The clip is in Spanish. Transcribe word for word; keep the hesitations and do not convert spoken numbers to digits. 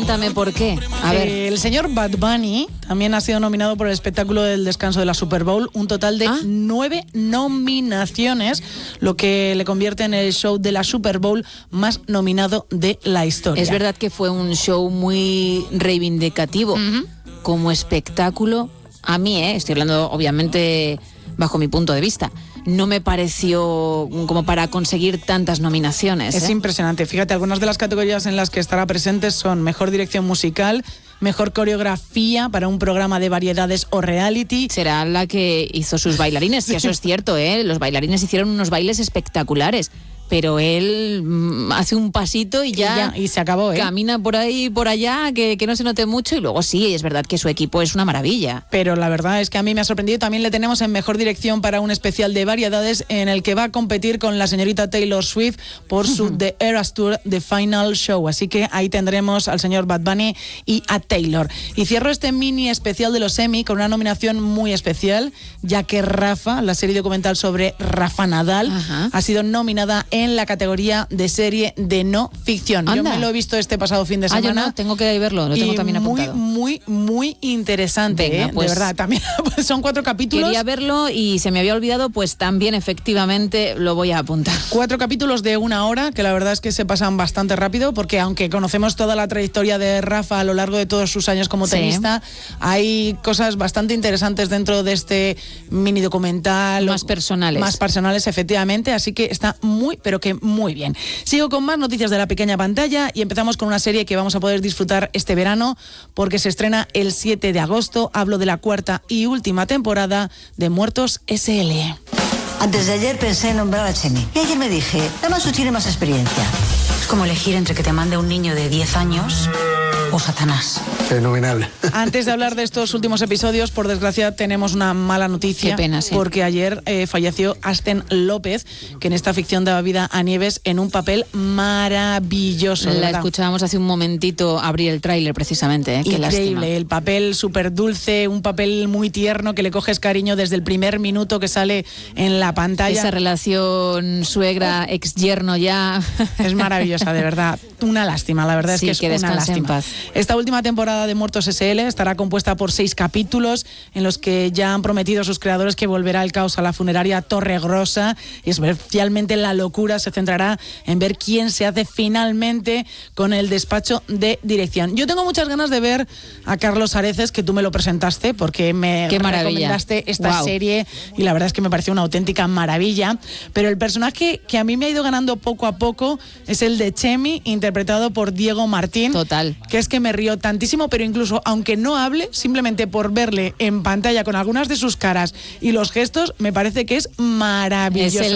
Cuéntame por qué. A ver. Eh, el señor Bad Bunny también ha sido nominado por el espectáculo del descanso de la Super Bowl, un total de ¿Ah? nueve nominaciones, lo que le convierte en el show de la Super Bowl más nominado de la historia. Es verdad que fue un show muy reivindicativo. Uh-huh. Como espectáculo, a mí, eh, estoy hablando obviamente bajo mi punto de vista, no me pareció como para conseguir tantas nominaciones. Es ¿eh? impresionante. Fíjate, algunas de las categorías en las que estará presente son mejor dirección musical, mejor coreografía para un programa de variedades o reality. Será la que hizo sus bailarines, que eso es cierto, ¿eh? Los bailarines hicieron unos bailes espectaculares. Pero él mm, hace un pasito y ya, y ya y se acabó, ¿eh? Camina por ahí y por allá, que, que no se note mucho, y luego sí, es verdad que su equipo es una maravilla. Pero la verdad es que a mí me ha sorprendido. También le tenemos en mejor dirección para un especial de variedades en el que va a competir con la señorita Taylor Swift por su The Eras Tour The Final Show. Así que ahí tendremos al señor Bad Bunny y a Taylor. Y cierro este mini especial de los Emmy con una nominación muy especial, ya que Rafa, la serie documental sobre Rafa Nadal, Ajá. ha sido nominada en la categoría de serie de no ficción. Anda. Yo me lo he visto este pasado fin de semana. Ah, yo no, tengo que verlo, lo tengo y también apuntado. Muy, muy, muy interesante, Venga, ¿eh? pues, de verdad. También son cuatro capítulos. Quería verlo y se me había olvidado, pues también efectivamente lo voy a apuntar. Cuatro capítulos de una hora, que la verdad es que se pasan bastante rápido, porque aunque conocemos toda la trayectoria de Rafa a lo largo de todos sus años como tenista, sí. hay cosas bastante interesantes dentro de este mini documental. Más personales. Más personales, efectivamente, así que está muy, pero que muy bien. Sigo con más noticias de la pequeña pantalla y empezamos con una serie que vamos a poder disfrutar este verano porque se estrena el siete de agosto. Hablo de la cuarta y última temporada de Muertos ese ele. Antes de ayer pensé en nombrar a Chemi y ayer me dije, Damaso tiene más experiencia. Es como elegir entre que te mande un niño de diez años o Satanás. Fenomenal. Antes de hablar de estos últimos episodios, por desgracia tenemos una mala noticia. Qué pena, sí. Porque ayer eh, falleció Asten López, que en esta ficción daba vida a Nieves en un papel maravilloso. La escuchábamos hace un momentito abrir el tráiler precisamente. ¿eh? Qué Increíble, lástima. El papel súper dulce, un papel muy tierno que le coges cariño desde el primer minuto que sale en la pantalla. Esa relación suegra-ex-yerno ya. Es maravillosa, de verdad. Una lástima, la verdad sí, es que es que una lástima. En paz. Esta última temporada de Muertos ese ele estará compuesta por seis capítulos en los que ya han prometido sus creadores que volverá el caos a la funeraria Torregrosa y especialmente la locura se centrará en ver quién se hace finalmente con el despacho de dirección. Yo tengo muchas ganas de ver a Carlos Areces, que tú me lo presentaste porque me Qué recomendaste esta wow. serie y la verdad es que me pareció una auténtica maravilla, pero el personaje que a mí me ha ido ganando poco a poco es el de Chemi, interpretado por Diego Martín. Total. Que es que me río tantísimo, pero incluso aunque no hable, simplemente por verle en pantalla con algunas de sus caras y los gestos, me parece que es maravilloso. Es el